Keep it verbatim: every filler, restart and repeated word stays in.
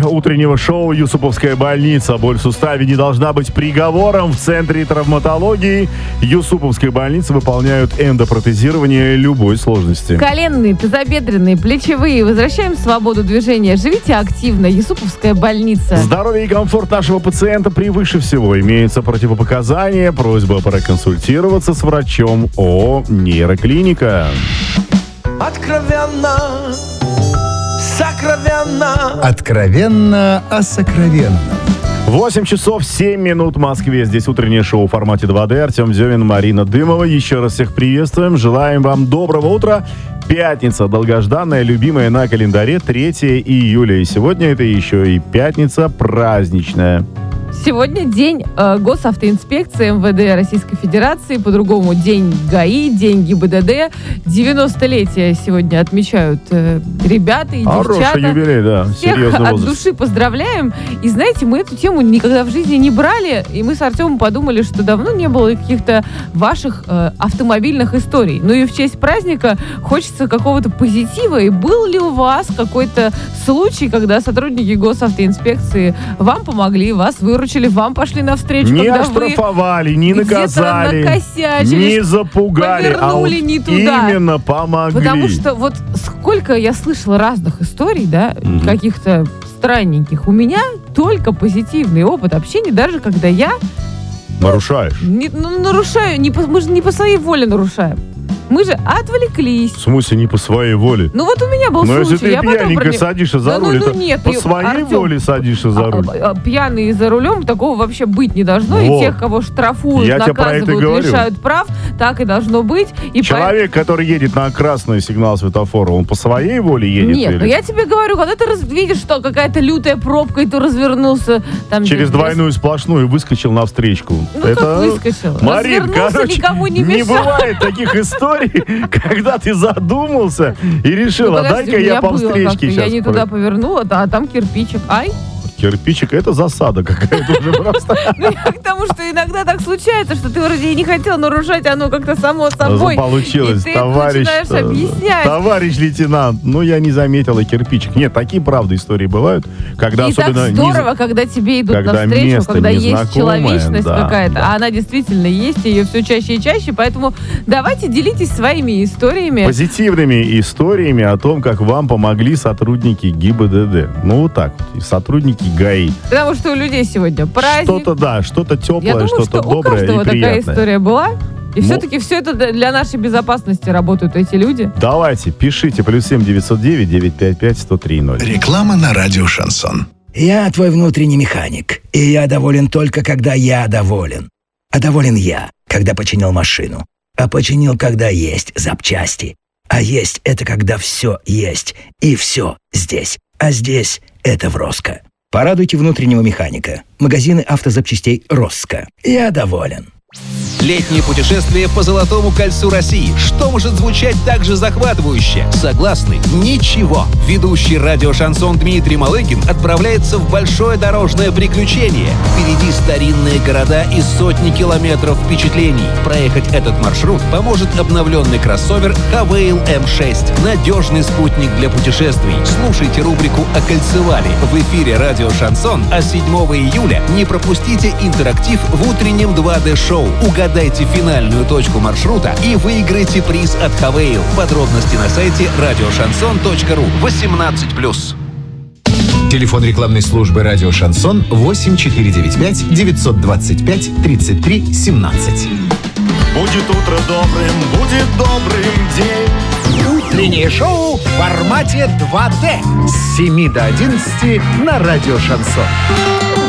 утреннего шоу «Юсуповская больница». Боль в суставе не должна быть приговором. В Центре травматологии Юсуповской больницы выполняют эндопротезирование любой сложности. Коленные, тазобедренные, плечевые. Возвращаем свободу движения. Живите активно. Юсуповская больница. Здоровье и комфорт нашего пациента превыше всего. Имеются противопоказания. Просьба проконсультироваться с врачом ООО «Нейроклиника». Откровенно, сокровенно. Откровенно о сокровенном. восемь часов семь минут в Москве. Здесь утреннее шоу в формате два дэ. Артем Дзюмин, Марина Дымова. Еще раз всех приветствуем. Желаем вам доброго утра. Пятница, долгожданная, любимая на календаре, третьего июля. И сегодня это еще и пятница праздничная. Сегодня день э, госавтоинспекции эм вэ дэ Российской Федерации, по-другому день ГАИ, день гэ и бэ дэ дэ. девяностолетие сегодня отмечают э, ребята и Хороший девчата. юбилей, да. Всех Серьезный от возраст. души поздравляем. И знаете, мы эту тему никогда в жизни не брали, и мы с Артемом подумали, что давно не было каких-то ваших э, автомобильных историй. Ну и в честь праздника хочется какого-то позитива. И был ли у вас какой-то случай, когда сотрудники госавтоинспекции вам помогли, вас выручили, вам пошли навстречу, Не когда оштрафовали, не вы наказали, где-то накосячили, не запугали, а вот повернули не туда. именно помогли. Потому что вот сколько я слышала разных историй, да, Мгм. каких-то странненьких, у меня только позитивный опыт общения, даже когда я Нарушаешь. не, ну, нарушаю, не по- мы же не по своей воле нарушаем. Мы же отвлеклись. В смысле, не по своей воле. Ну вот у меня был Но случай. если ты я потом пьяненько про не- садишься за Да ну, руль, ну это нет, по и, своей Артем, воле садишься за а, руль. а, а, пьяные за рулем, такого вообще быть не должно. Вот. И тех, кого штрафуют, Я тебе про это и наказывают, говорю. лишают прав, так и должно быть. И Человек, который едет на красный сигнал светофора, он по своей воле едет? Нет, или ну я тебе говорю, когда ты раз- видишь, что какая-то лютая пробка, и ты развернулся там... через где- двойную сплошную выскочил навстречку? Ну, как выскочил? Марин, Развернулся, короче, никому не не мешал. бывает таких историй, когда ты задумался и решил, Ну, а подожди, дай-ка у я меня по было встречке как-то, сейчас. Я не туда повернула, да, а там кирпичик. Ай. Кирпичик — это засада какая-то уже просто. Ну, я к тому, что иногда так случается, что ты вроде и не хотел нарушать, оно как-то само собой. Получилось, И ты товарищ. начинаешь э, объяснять. Товарищ лейтенант, ну я не заметила кирпичик. Нет, такие, правда, истории бывают, когда И так особенно... не- здорово, когда тебе идут когда навстречу, место когда есть незнакомое, человечность да, какая-то, да. а она действительно есть, ее все чаще и чаще, поэтому давайте делитесь своими историями. Позитивными историями о том, как вам помогли сотрудники гэ и бэ дэ дэ. Ну вот так вот, и сотрудники ГАИ. Потому что у людей сегодня праздник. Что-то, да, что-то Я теплое, думаю, что-то что у доброе каждого и такая приятное. история была. И Ну. все-таки все это для нашей безопасности работают эти люди. Давайте, пишите, плюс семь девятьсот девять девятьсот пятьдесят пять сто три ноль. Реклама на радио «Шансон». Я твой внутренний механик, и я доволен только, когда я доволен. А доволен я, когда починил машину. А починил, когда есть запчасти. А есть — это когда все есть, и все здесь. А здесь — это в Роско. Порадуйте внутреннего механика. Магазины автозапчастей «Роско». Я доволен. Летнее путешествие по Золотому кольцу России. Что может звучать так же захватывающе? Согласны? Ничего. Ведущий радио «Шансон» Дмитрий Малыгин отправляется в большое дорожное приключение. Впереди старинные города и сотни километров впечатлений. Проехать этот маршрут поможет обновленный кроссовер Хавейл эм шесть. Надежный спутник для путешествий. Слушайте рубрику «Окольцевали» в эфире радио «Шансон», а седьмого июля не пропустите интерактив в утреннем два дэ-шоу. Угадайте финальную точку маршрута и выиграйте приз от Хавейл. Подробности на сайте радиошансон точка ру. восемнадцать плюс. Телефон рекламной службы «Радио Шансон» восемь четыре девять пять девятьсот двадцать пять тридцать три семнадцать. Будет утро добрым, будет добрым день. Утреннее шоу в формате два дэ с семи до одиннадцати на радио «Шансон».